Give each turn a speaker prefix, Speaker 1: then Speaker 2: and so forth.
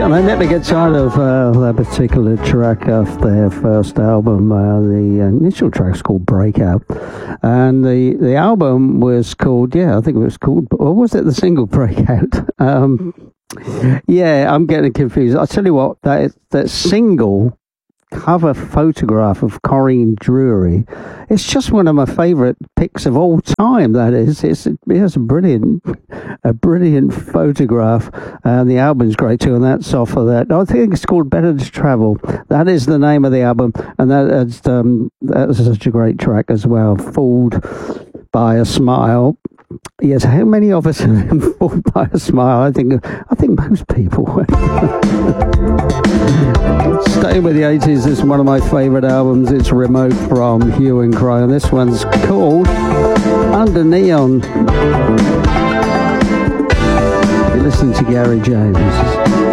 Speaker 1: And I never get tired of that particular track off their first album. The initial track's called Breakout. And the album was called, I think it was called, or was it the single Breakout? Yeah, I'm getting confused. I'll tell you what, that single cover photograph of Corinne Drury, it's just one of my favourite pics of all time. That is, it's a brilliant photograph, and the album's great too. And that's off of that. I think it's called Better to Travel. That is the name of the album, and that's such a great track as well. Fooled by a Smile. Yes, how many of us have been fooled by a smile? I think most people were. Staying with the 80s, this is one of my favourite albums. It's Remote from Hue and Cry, and this one's called Under Neon. You're listening to Gary James.